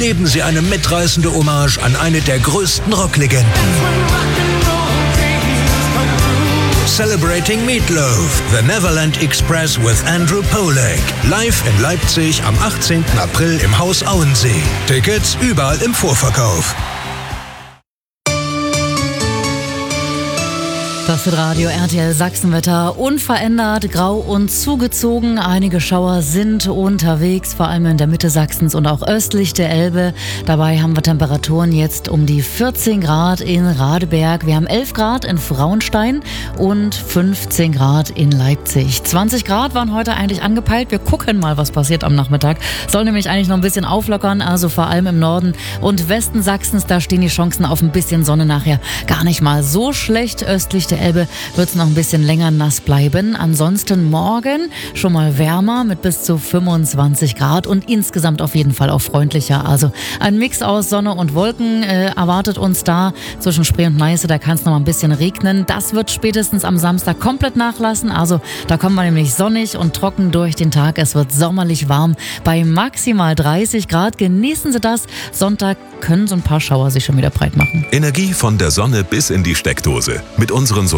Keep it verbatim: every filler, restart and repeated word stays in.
erleben Sie eine mitreißende Hommage an eine der größten Rocklegenden. Celebrating Meatloaf, The Neverland Express with Andrew Pollack. Live in Leipzig am achtzehnten April im Haus Auensee. Tickets überall im Vorverkauf. Das wird Radio R T L Sachsenwetter. Unverändert, grau und zugezogen. Einige Schauer sind unterwegs, vor allem in der Mitte Sachsens und auch östlich der Elbe. Dabei haben wir Temperaturen jetzt um die vierzehn Grad in Radeberg. Wir haben elf Grad in Frauenstein und fünfzehn Grad in Leipzig. zwanzig Grad waren heute eigentlich angepeilt. Wir gucken mal, was passiert am Nachmittag. Soll nämlich eigentlich noch ein bisschen auflockern, also vor allem im Norden und Westen Sachsens. Da stehen die Chancen auf ein bisschen Sonne nachher gar nicht mal so schlecht. Östlich der Elbe wird es noch ein bisschen länger nass bleiben. Ansonsten morgen schon mal wärmer mit bis zu fünfundzwanzig Grad und insgesamt auf jeden Fall auch freundlicher. Also ein Mix aus Sonne und Wolken äh, erwartet uns da. Zwischen Spree und Neiße, da kann es noch mal ein bisschen regnen. Das wird spätestens am Samstag komplett nachlassen. Also da kommen wir nämlich sonnig und trocken durch den Tag. Es wird sommerlich warm bei maximal dreißig Grad. Genießen Sie das. Sonntag können so ein paar Schauer sich schon wieder breit machen. Energie von der Sonne bis in die Steckdose. Mit unseren